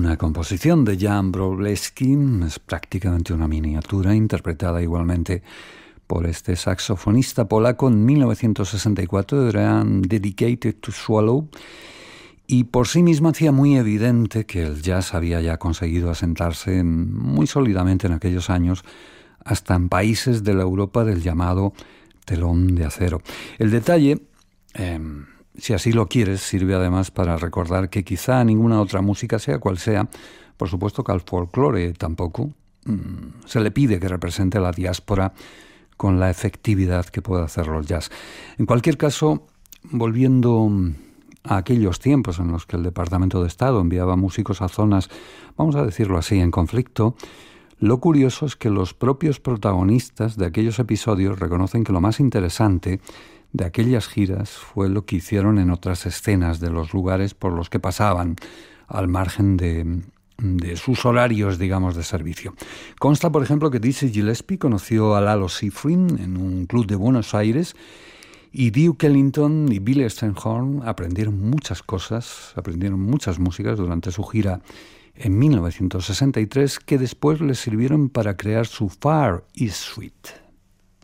Una composición de Jan Wroblewski, es prácticamente una miniatura, interpretada igualmente por este saxofonista polaco en 1964, era Dedicated to Swallow, y por sí misma hacía muy evidente que el jazz había ya conseguido asentarse muy sólidamente en aquellos años, hasta en países de la Europa del llamado telón de acero. El detalle, si así lo quieres, sirve además para recordar que quizá ninguna otra música, sea cual sea, por supuesto que al folclore tampoco, se le pide que represente a la diáspora con la efectividad que puede hacerlo el jazz. En cualquier caso, volviendo a aquellos tiempos en los que el Departamento de Estado enviaba músicos a zonas, vamos a decirlo así, en conflicto, lo curioso es que los propios protagonistas de aquellos episodios reconocen que lo más interesante de aquellas giras fue lo que hicieron en otras escenas de los lugares por los que pasaban, al margen de sus horarios, digamos, de servicio. Consta, por ejemplo, que Dizzy Gillespie conoció a Lalo Schifrin en un club de Buenos Aires, y Duke Ellington y Billy Strayhorn aprendieron muchas cosas, aprendieron muchas músicas durante su gira en 1963, que después les sirvieron para crear su Far East Suite.